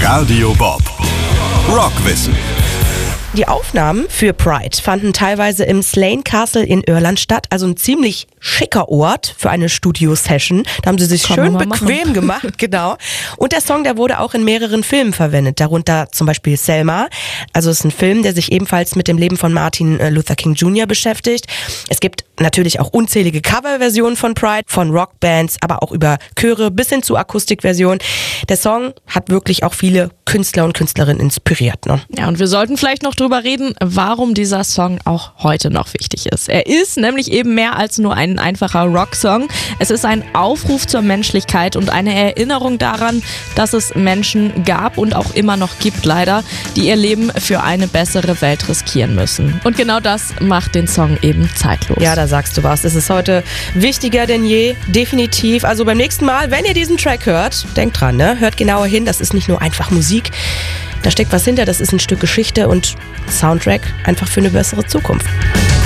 Radio Bob. Rockwissen. Die Aufnahmen für Pride fanden teilweise im Slane Castle in Irland statt, also ein ziemlich schicker Ort für eine Studio-Session. Da haben sie sich schön bequem gemacht, genau. Und der Song, der wurde auch in mehreren Filmen verwendet, darunter zum Beispiel Selma. Also es ist ein Film, der sich ebenfalls mit dem Leben von Martin Luther King Jr. beschäftigt. Es gibt natürlich auch unzählige Coverversionen von Pride, von Rockbands, aber auch über Chöre bis hin zu Akustikversionen. Der Song hat wirklich auch viele Künstler und Künstlerinnen inspiriert. Ne? Ja, und wir sollten vielleicht noch drüber reden, warum dieser Song auch heute noch wichtig ist. Er ist nämlich eben mehr als nur ein einfacher Rocksong. Es ist ein Aufruf zur Menschlichkeit und eine Erinnerung daran, dass es Menschen gab und auch immer noch gibt, leider, die ihr Leben für eine bessere Welt riskieren müssen. Und genau das macht den Song eben zeitlos. Ja, da sagst du was. Es ist heute wichtiger denn je, definitiv. Also beim nächsten Mal, wenn ihr diesen Track hört, denkt dran, ne? Hört genauer hin, das ist nicht nur einfach Musik. Da steckt was hinter, das ist ein Stück Geschichte und Soundtrack einfach für eine bessere Zukunft.